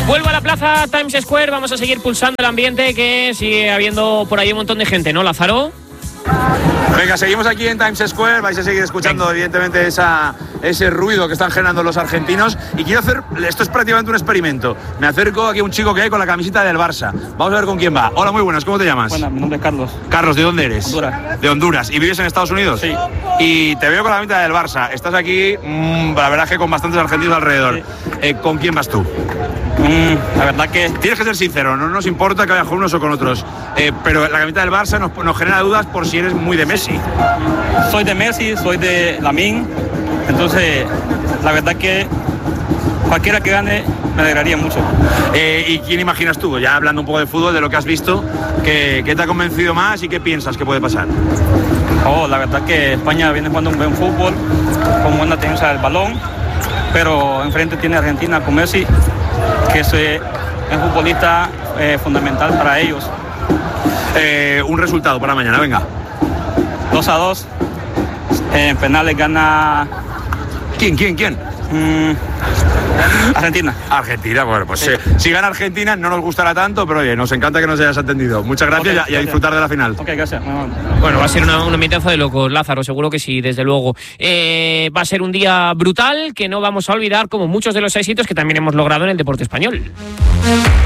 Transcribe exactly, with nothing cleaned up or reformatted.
Vuelvo a la plaza Times Square, vamos a seguir pulsando el ambiente, que sigue habiendo por ahí un montón de gente, ¿no, Lázaro? Venga, seguimos aquí en Times Square, vais a seguir escuchando Venga. evidentemente esa, ese ruido que están generando los argentinos, y quiero hacer, esto es prácticamente un experimento, me acerco aquí a un chico que hay con la camiseta del Barça, vamos a ver con quién va. Hola, muy buenas, ¿cómo te llamas? Buenas, mi nombre es Carlos. Carlos, ¿de dónde eres? Honduras. De Honduras, ¿y vives en Estados Unidos? Sí. Y te veo con la camiseta del Barça, estás aquí, mmm, la verdad es que con bastantes argentinos alrededor. Sí. Eh, ¿Con quién vas tú? Mm, la verdad que... Tienes que ser sincero, no nos importa que vayas con unos o con otros, eh, pero la camiseta del Barça nos, nos genera dudas por si eres muy de Messi. Soy de Messi, soy de Lamine, entonces la verdad que cualquiera que gane me alegraría mucho. Eh, ¿Y quién imaginas tú? Ya hablando un poco de fútbol, de lo que has visto, ¿qué, qué te ha convencido más y qué piensas que puede pasar? Oh, la verdad que España viene jugando un buen fútbol, con buena tenencia del balón, pero enfrente tiene Argentina con Messi, que es eh, un futbolista eh, fundamental para ellos. Eh, un resultado para mañana, venga. dos a dos. En penales gana... ¿Quién, quién, quién? Mm, Argentina. Argentina, bueno, pues sí. eh, si gana Argentina no nos gustará tanto, pero oye, nos encanta que nos hayas atendido. Muchas gracias, okay, y, a, y a disfrutar de la final. Ok, gracias. Bueno, va a ser una, un ambientazo de locos, Lázaro, seguro que sí, desde luego. Eh, va a ser un día brutal que no vamos a olvidar, como muchos de los éxitos que también hemos logrado en el deporte español.